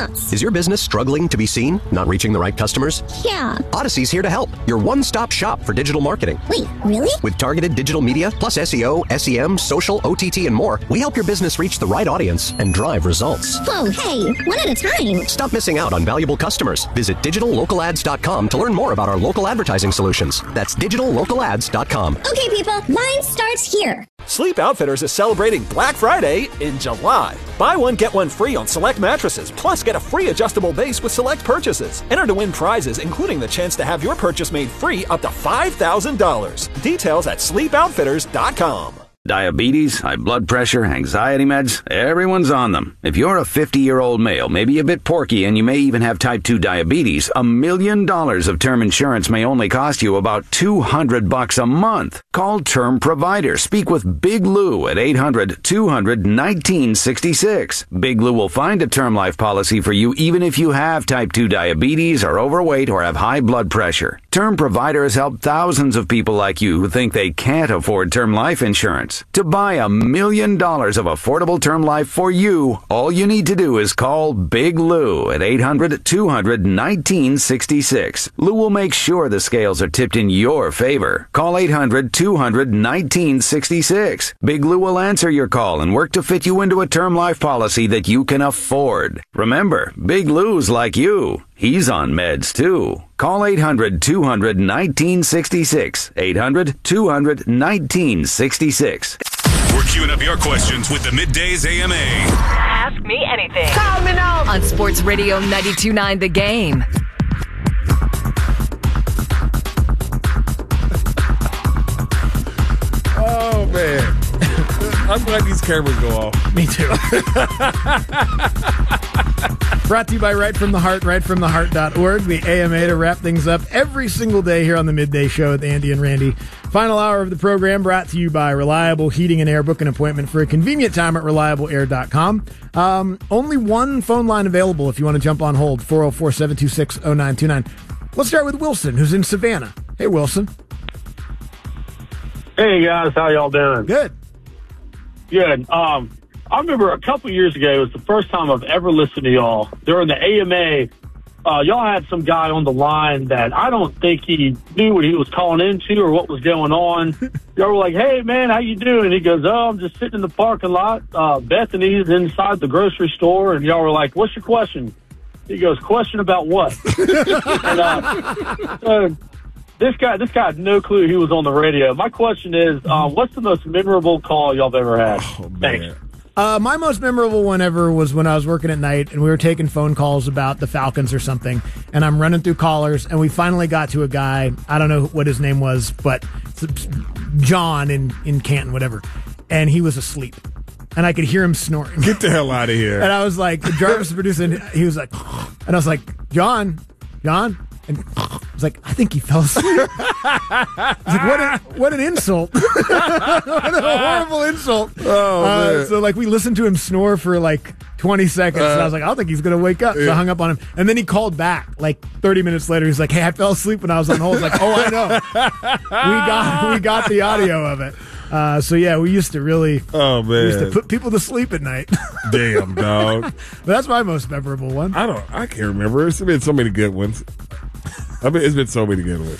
chance. Is your business struggling to be seen? Not reaching the right customers? Yeah. Odyssey's here to help. Your one-stop shop for digital marketing. Wait, really? With targeted digital media, plus SEO, SEM, social, OTT, and more, we help your business reach the right audience and drive results. Whoa, hey, one at a time. Stop missing out on valuable customers. Visit digitallocalads.com to learn more about our local advertising solutions. That's digitallocalads.com. Okay, people, mine starts here. Sleep Outfitters is celebrating Black Friday in July. Buy one, get one free on select mattresses, plus get a free adjustable base with select purchases. Enter to win prizes, including the chance to have your purchase made free up to $5,000. Details at sleepoutfitters.com. Diabetes, high blood pressure, anxiety meds, everyone's on them. If you're a 50-year-old male, maybe a bit porky, and you may even have type 2 diabetes, $1 million of term insurance may only cost you about $200 a month. Call Term Provider. Speak with Big Lou at 800-200-1966. Big Lou will find a term life policy for you even if you have type 2 diabetes, are overweight, or have high blood pressure. Term Provider has helped thousands of people like you who think they can't afford term life insurance. To buy $1 million of affordable term life for you, all you need to do is call Big Lou at 800-200-1966. Lou will make sure the scales are tipped in your favor. Call 800-200-1966. Big Lou will answer your call and work to fit you into a term life policy that you can afford. Remember, Big Lou's like you. He's on meds, too. Call 800-200-1966. 800-200-1966. We're queuing up your questions with the Middays AMA. Ask me anything. Call me now. On Sports Radio 92.9 The Game. Oh, man. I'm glad these cameras go off. Me too. Brought to you by Right From the Heart, rightfromtheheart.org, the AMA, to wrap things up every single day here on the Midday Show with Andy and Randy. Final hour of the program brought to you by Reliable Heating and Air. Book an appointment for a convenient time at reliableair.com. Only one phone line available if you want to jump on hold, 404-726-0929. Let's start with Wilson, who's in Savannah. Hey, Wilson. Hey, guys. How y'all doing? Good. Good. I remember a couple years ago, it was the first time I've ever listened to y'all. During the AMA, y'all had some guy on the line that I don't think he knew what he was calling into or what was going on. Y'all were like, hey, man, how you doing? He goes, oh, I'm just sitting in the parking lot. Bethany's inside the grocery store. And y'all were like, what's your question? He goes, question about what? And, This guy had no clue he was on the radio. My question is, what's the most memorable call y'all have ever had? Oh, man. Thanks. My most memorable one ever was when I was working at night and we were taking phone calls about the Falcons or something, and I'm running through callers, and we finally got to a guy, I don't know what his name was, but John in Canton, whatever, and he was asleep. And I could hear him snoring. Get the hell out of here. And I was like, Jarvis was producing, he was like, and I was like, John? And I was like, I think he fell asleep. I was like, what an insult. What a horrible insult. Oh, man. So, like, we listened to him snore for, like, 20 seconds. And I was like, I don't think he's going to wake up. So I hung up on him. And then he called back, like, 30 minutes later. He's like, hey, I fell asleep when I was on hold. I was like, oh, I know. We got the audio of it. So, yeah, we used to really put people to sleep at night. Damn, dog. But that's my most memorable one. I can't remember. It's been so many good ones. It's been so many good ones.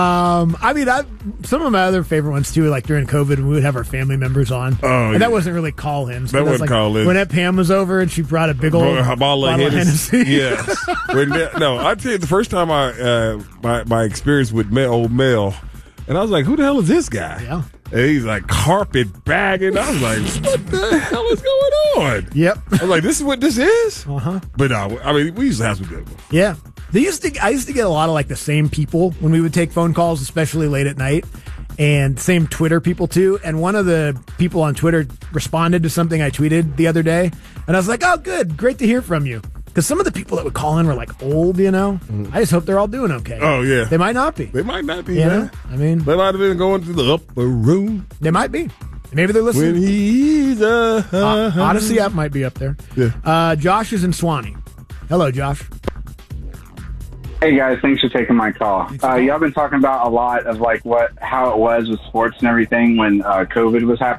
Some of my other favorite ones, too, like during COVID, we would have our family members on. Oh, and that wasn't really call-in. That wasn't like call-in. When Aunt Pam was over and she brought a big old bottle of Hennessy. Yes. I tell you, the first time my experience with old Mel, and I was like, who the hell is this guy? Yeah. And he's like carpet bagging. I was like, what the hell is going on? Yep. I was like, this is what this is? Uh-huh. But we used to have some good ones. Yeah. I used to get a lot of like the same people when we would take phone calls, especially late at night, and same Twitter people too. And one of the people on Twitter responded to something I tweeted the other day, and I was like, oh, good. Great to hear from you. Because some of the people that would call in were like old, you know. Mm-hmm. I just hope they're all doing okay. Oh, yeah. They might not be. They might not be, you man. know? I mean, they might have been going to the upper room. They might be. Maybe they're listening. When he's Odyssey app might be up there. Yeah. Josh is in Swanee. Hello, Josh. Hey guys, thanks for taking my call. Y'all been talking about a lot of like how it was with sports and everything when COVID was happening.